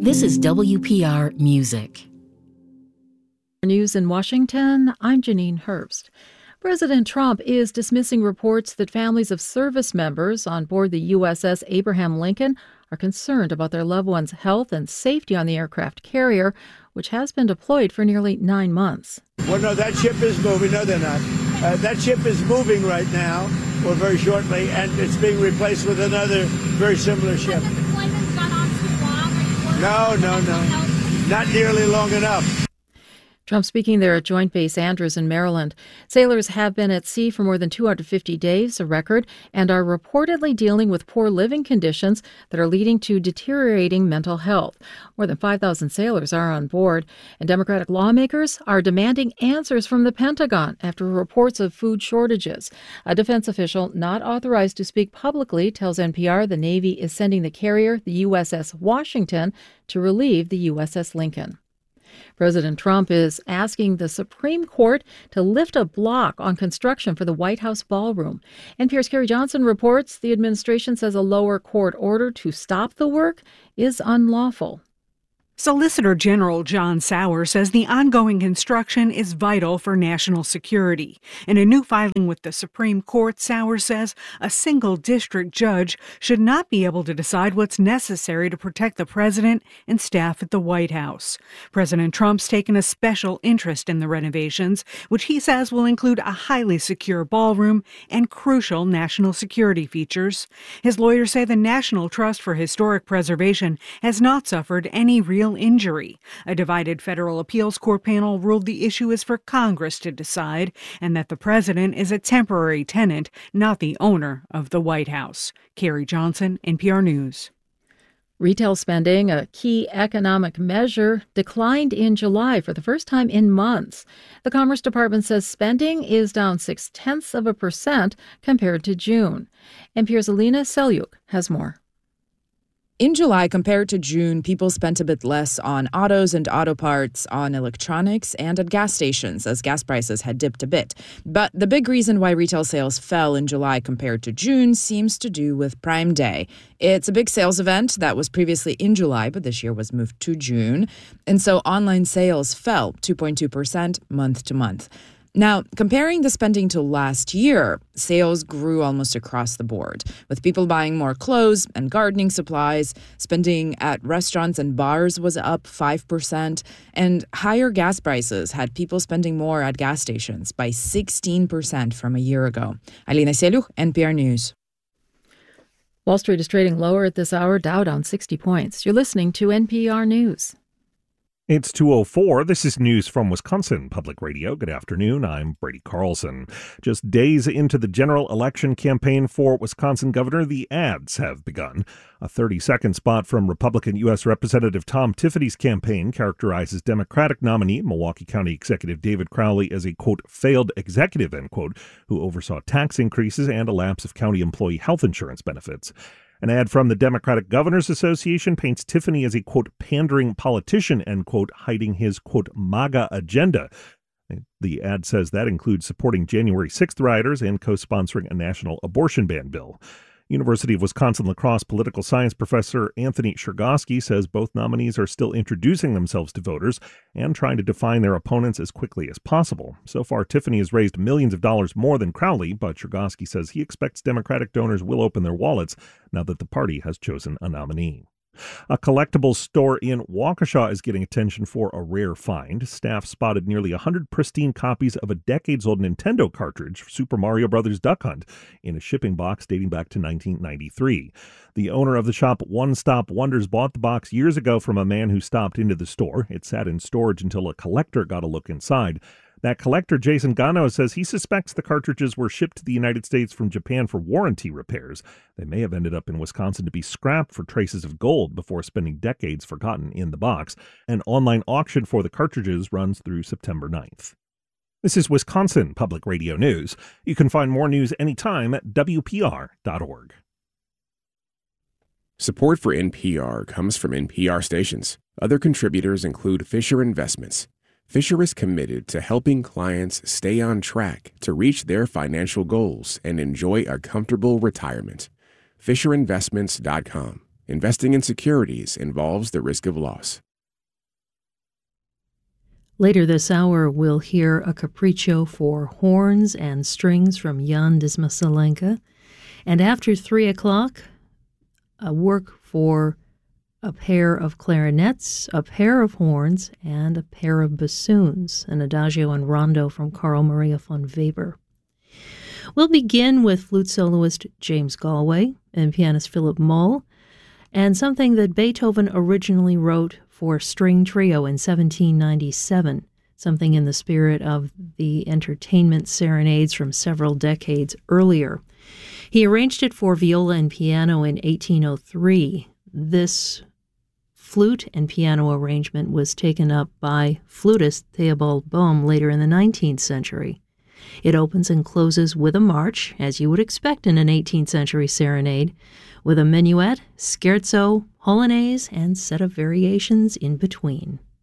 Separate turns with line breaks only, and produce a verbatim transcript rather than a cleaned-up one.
This is W P R Music.
News in Washington, I'm Janine Herbst. President Trump is dismissing reports that families of service members on board the U S S Abraham Lincoln are concerned about their loved ones' health and safety on the aircraft carrier, which has been deployed for nearly nine months.
Well, no, that ship is moving. No, they're not. Uh, that ship is moving right now, or very shortly, and it's being replaced with another very similar ship.
Has the deployment's gone on too long?
No, no, no. Not nearly long enough.
Trump speaking there at Joint Base Andrews in Maryland. Sailors have been at sea for more than two hundred fifty days, a record, and are reportedly dealing with poor living conditions that are leading to deteriorating mental health. More than five thousand sailors are on board, and Democratic lawmakers are demanding answers from the Pentagon after reports of food shortages. A defense official not authorized to speak publicly tells N P R the Navy is sending the carrier, the U S S Washington, to relieve the U S S Lincoln. President Trump is asking the Supreme Court to lift a block on construction for the White House ballroom. N P R's Carrie Johnson reports the administration says a lower court order to stop the work is unlawful.
Solicitor General John Sauer says the ongoing construction is vital for national security. In a new filing with the Supreme Court, Sauer says a single district judge should not be able to decide what's necessary to protect the president and staff at the White House. President Trump's taken a special interest in the renovations, which he says will include a highly secure ballroom and crucial national security features. His lawyers say the National Trust for Historic Preservation has not suffered any real injury. A divided federal appeals court panel ruled the issue is for Congress to decide and that the president is a temporary tenant, not the owner of the White House. Carrie Johnson, N P R News.
Retail spending, a key economic measure, declined in July for the first time in months. The Commerce Department says spending is down six-tenths of a percent compared to June. N P R's Alina Selyuk has more.
In July, compared to June, people spent a bit less on autos and auto parts, on electronics, and at gas stations, as gas prices had dipped a bit. But the big reason why retail sales fell in July compared to June seems to do with Prime Day. It's a big sales event that was previously in July, but this year was moved to June. And so online sales fell two point two percent month to month. Now, comparing the spending to last year, sales grew almost across the board, with people buying more clothes and gardening supplies. Spending at restaurants and bars was up five percent, and higher gas prices had people spending more at gas stations by sixteen percent from a year ago. Alina Selyuk, N P R News.
Wall Street is trading lower at this hour, Dow down sixty points. You're listening to N P R News.
It's two oh four. This is news from Wisconsin Public Radio. Good afternoon. I'm Brady Carlson. Just days into the general election campaign for Wisconsin governor, the ads have begun. A thirty-second spot from Republican U S Representative Tom Tiffany's campaign characterizes Democratic nominee Milwaukee County Executive David Crowley as a, quote, failed executive, end quote, who oversaw tax increases and a lapse of county employee health insurance benefits. An ad from the Democratic Governors Association paints Tiffany as a, quote, pandering politician, end quote, hiding his, quote, MAGA agenda. The ad says that includes supporting January sixth rioters and co-sponsoring a national abortion ban bill. University of Wisconsin-La Crosse political science professor Anthony Chergosky says both nominees are still introducing themselves to voters and trying to define their opponents as quickly as possible. So far, Tiffany has raised millions of dollars more than Crowley, but Chergosky says he expects Democratic donors will open their wallets now that the party has chosen a nominee. A collectibles store in Waukesha is getting attention for a rare find. Staff spotted nearly one hundred pristine copies of a decades-old Nintendo cartridge, Super Mario Brothers Duck Hunt, in a shipping box dating back to nineteen ninety-three. The owner of the shop, One Stop Wonders, bought the box years ago from a man who stopped into the store. It sat in storage until a collector got a look inside. That collector, Jason Gano, says he suspects the cartridges were shipped to the United States from Japan for warranty repairs. They may have ended up in Wisconsin to be scrapped for traces of gold before spending decades forgotten in the box. An online auction for the cartridges runs through September ninth. This is Wisconsin Public Radio News. You can find more news anytime at W P R dot org.
Support for N P R comes from N P R stations. Other contributors include Fisher Investments. Fisher is committed to helping clients stay on track to reach their financial goals and enjoy a comfortable retirement. Fisher Investments dot com. Investing in securities involves the risk of loss.
Later this hour, we'll hear a capriccio for horns and strings from Jan Dysmasalenka. And after three o'clock, a work for a pair of clarinets, a pair of horns, and a pair of bassoons, an adagio and rondo from Carl Maria von Weber. We'll begin with flute soloist James Galway and pianist Philip Mull, and something that Beethoven originally wrote for string trio in seventeen ninety-seven, something in the spirit of the entertainment serenades from several decades earlier. He arranged it for viola and piano in eighteen oh three. This flute and piano arrangement was taken up by flutist Theobald Bohm later in the nineteenth century. It opens and closes with a march, as you would expect in an eighteenth century serenade, with a minuet, scherzo, polonaise, and set of variations in between.